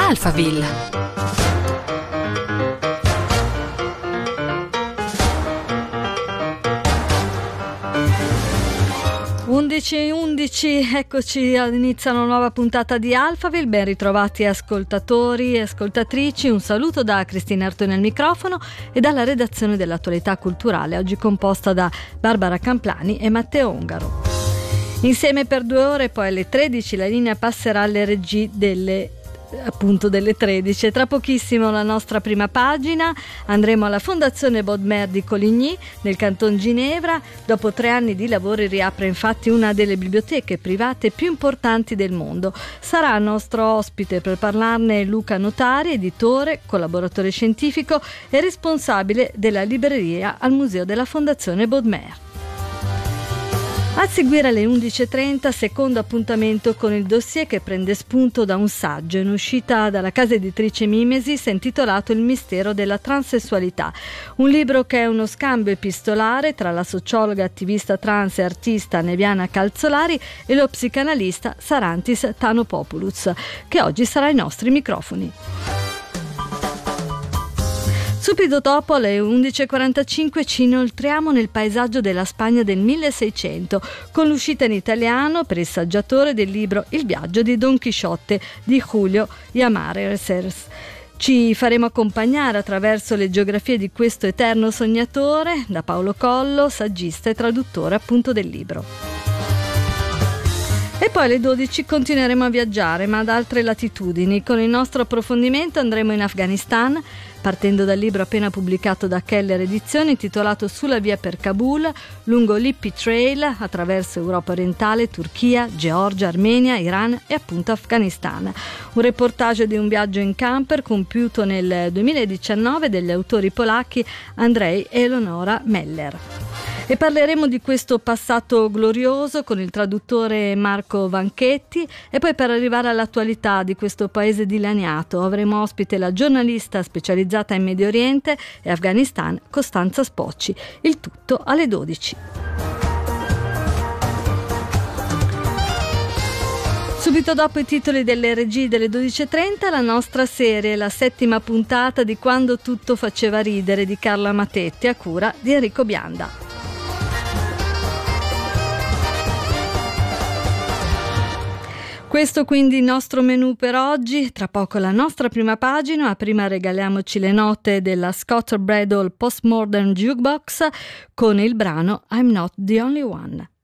Alphaville. 11:11, eccoci, inizia una nuova puntata di Alphaville. Ben ritrovati ascoltatori e ascoltatrici. Un saluto da Cristina Artoni al microfono e dalla redazione dell'Attualità Culturale, oggi composta da Barbara Camplani e Matteo Ongaro. Insieme per 2 ore, poi alle 13 la linea passerà alle regie delle 13. Tra pochissimo la nostra prima pagina, andremo alla Fondazione Bodmer di Coligny nel canton Ginevra. Dopo 3 anni di lavori riapre infatti una delle biblioteche private più importanti del mondo. Sarà nostro ospite per parlarne Luca Notari, editore, collaboratore scientifico e responsabile della libreria al Museo della Fondazione Bodmer. A seguire alle 11:30, secondo appuntamento con il dossier che prende spunto da un saggio in uscita dalla casa editrice Mimesis intitolato Il mistero della transessualità, un libro che è uno scambio epistolare tra la sociologa attivista trans e artista Neviana Calzolari e lo psicanalista Sarantis Tanopoulos, che oggi sarà ai nostri microfoni. Subito dopo, alle 11:45, ci inoltriamo nel paesaggio della Spagna del 1600 con l'uscita in italiano per il saggiatore del libro Il viaggio di Don Chisciotte di Julio Llamazares. Ci faremo accompagnare attraverso le geografie di questo eterno sognatore da Paolo Collo, saggista e traduttore appunto del libro. E poi alle 12 continueremo a viaggiare, ma ad altre latitudini. Con il nostro approfondimento andremo in Afghanistan, partendo dal libro appena pubblicato da Keller Edizioni intitolato Sulla via per Kabul, lungo l'Hippie Trail attraverso Europa orientale, Turchia, Georgia, Armenia, Iran e appunto Afghanistan. Un reportage di un viaggio in camper compiuto nel 2019 dagli autori polacchi Andrzej e Eleonora Meller. E parleremo di questo passato glorioso con il traduttore Marco Vanchetti e poi, per arrivare all'attualità di questo paese dilaniato, avremo ospite la giornalista specializzata in Medio Oriente e Afghanistan Costanza Spocci. Il tutto alle 12. Subito dopo i titoli delle regie delle 12:30, la nostra serie, la 7ª puntata di Quando tutto faceva ridere di Carla Matetti a cura di Enrico Bianda. Questo quindi il nostro menù per oggi. Tra poco la nostra prima pagina, ma prima regaliamoci le note della Scott Bradle Postmodern Jukebox con il brano I'm Not the Only One.